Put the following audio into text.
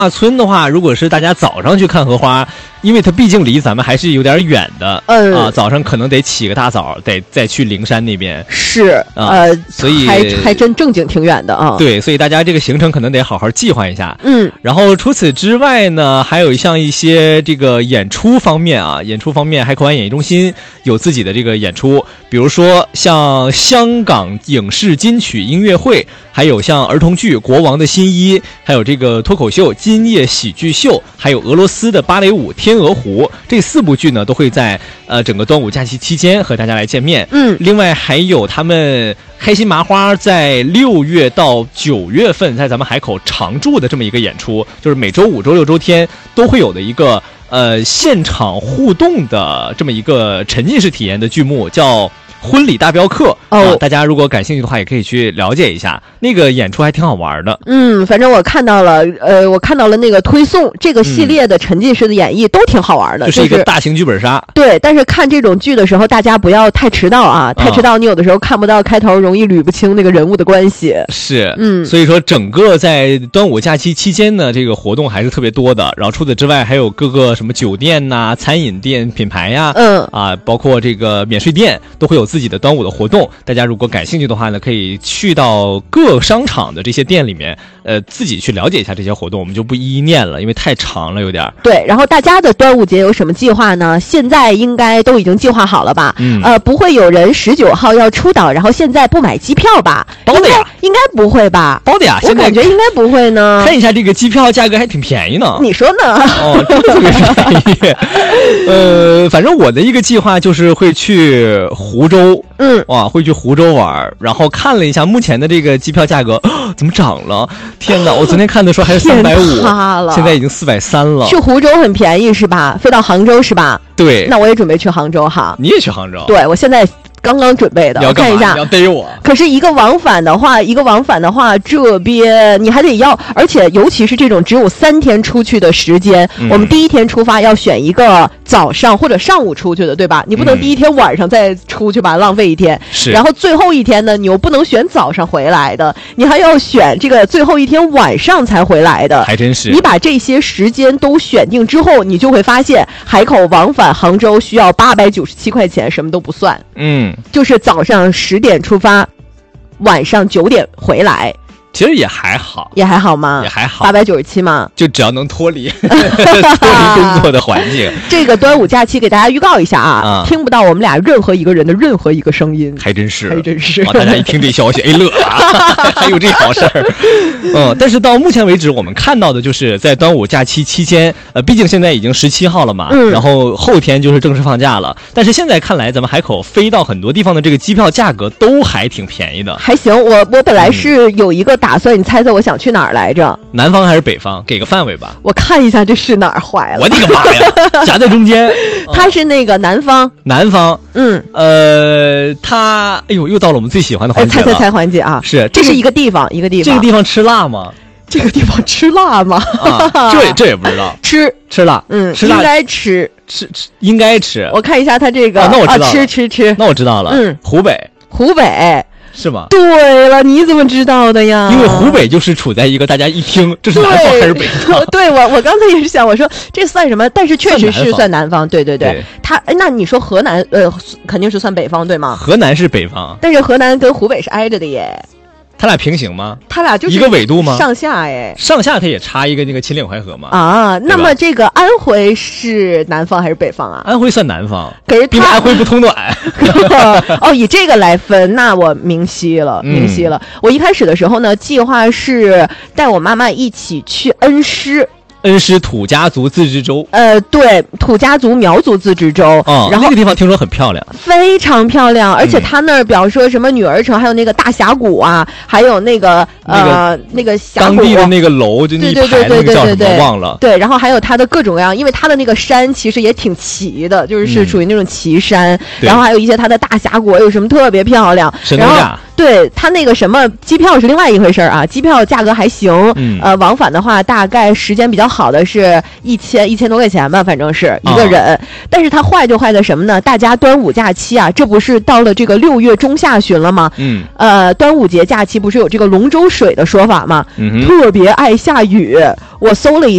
华村的话，如果是大家早上去看荷花，因为它毕竟离咱们还是有点远的，早上可能得起个大早，得再去灵山那边。 是所以还真正经挺远的啊。 对，所以大家这个行程可能得好好计划一下。 然后除此之外呢，还有像一些这个演出方面啊，海口湾演艺中心有自己的这个演出，比如说像香港影视金曲音乐会，还有像儿童剧《国王的新衣》，还有这个脱口秀《今夜喜剧秀》，还有俄罗斯的芭蕾舞《天鹅湖》，这4部剧呢都会在整个端午假期期间和大家来见面。另外还有他们开心麻花在6月到9月份在咱们海口常驻的这么一个演出，就是每周5、周6、周天都会有的一个现场互动的这么一个沉浸式体验的剧目，叫婚礼大镖客。大家如果感兴趣的话也可以去了解一下，那个演出还挺好玩的。 反正我看到了那个推送，这个系列的沉浸式的演绎都挺好玩的， 就是一个大型剧本杀。 对，但是看这种剧的时候大家不要太迟到啊，太迟到你有的时候看不到开头，容易捋不清那个人物的关系。 是，所以说整个在端午假期期间呢，这个活动还是特别多的。然后除此之外还有各个什么酒店呐、餐饮店品牌呀，包括这个免税店都会有自己的端午的活动。大家如果感兴趣的话呢，可以去到各商场的这些店里面自己去了解一下这些活动，我们就不一一念了，因为太长了有点。 对，然后大家的端午节有什么计划呢？现在应该都已经计划好了吧？不会有人19号要出岛，然后现在不买机票吧？ 包的呀？ 应该不会吧？ 包的呀？ 我感觉应该不会呢。 看一下这个机票价格还挺便宜呢。 你说呢？ 真的特别便宜。反正我的一个计划就是会去湖州。会去湖州玩，然后看了一下目前的这个机票价格，怎么涨了？天哪！我昨天看的时候还是350，现在已经430了。 去湖州很便宜是吧？飞到杭州是吧？ 对。 那我也准备去杭州哈。 你也去杭州？ 对，我现在刚刚准备的。 你要干嘛？ 看一下， 你要逮我。 可是一个往返的话，这边你还得要，而且尤其是这种只有3天出去的时间，我们第一天出发要选一个早上或者上午出去的，对吧？你不能第一天晚上再出去吧，浪费一天。 是。 然后最后一天呢，你又不能选早上回来的，你还要选这个最后一天晚上才回来的。 还真是。 你把这些时间都选定之后，你就会发现海口往返杭州需要897块钱，什么都不算。就是早上10点出发，晚上9点回来。 其实也还好吗？也还好 ，897吗？ 就只要能脱离工作的环境。 这个端午假期给大家预告一下啊，听不到我们俩任何一个人的任何一个声音， 还真是。 大家一听这消息，乐啊，还有这好事儿。但是到目前为止，我们看到的就是在端午假期期间，毕竟现在已经17号了嘛，然后后天就是正式放假了。但是现在看来，咱们海口飞到很多地方的这个机票价格都还挺便宜的。 还行，我本来是有一个打算，你猜猜我想去哪儿来着？ 南方还是北方？给个范围吧。 我看一下这是哪儿，坏了！ 我的个妈呀，夹在中间。 它是那个南方。 它又到了我们最喜欢的环节了。 猜环节啊！这是一个地方。这个地方吃辣吗？ 这个地方吃辣吗？ 这也不知道。 吃辣， 吃辣应该吃。 应该吃。 我看一下它这个。 那我知道了。 吃。 那我知道了。湖北。是吗？ 对了，你怎么知道的呀？ 因为湖北就是处在一个大家一听这是南方还是北方？ 对，我刚才也是想，我说这算什么？但是确实是算南方。对。那你说河南肯定是算北方对吗？ 河南是北方， 但是河南跟湖北是挨着的耶。 他俩平行吗？ 他俩就是一个纬度吗？ 上下哎， 上下它也差一个那个秦岭淮河嘛。 那么这个安徽是南方还是北方啊？ 安徽算南方， 可是因为安徽不通暖。 以这个来分，那我明晰了。我一开始的时候呢，计划是带我妈妈一起去恩施。 恩施土家族自治州， 对，土家族苗族自治州，然后那个地方听说很漂亮， 非常漂亮，而且他那儿比方说什么女儿城，还有那个大峡谷啊，还有那个峡谷当地的那个楼，就那一排那个叫什么忘了， 对，然后还有它的各种各样，因为它的那个山其实也挺奇的，就是属于那种奇山，然后还有一些它的大峡谷有什么特别漂亮，然后对它那个什么机票是另外一回事啊，机票价格还行，往返的话大概时间比较好的是1000多块钱吧，反正是一个人。但是它坏就坏在什么呢？大家端午假期啊，这不是到了这个6月中下旬了吗？端午节假期不是有这个龙舟水的说法吗？特别爱下雨。我搜了一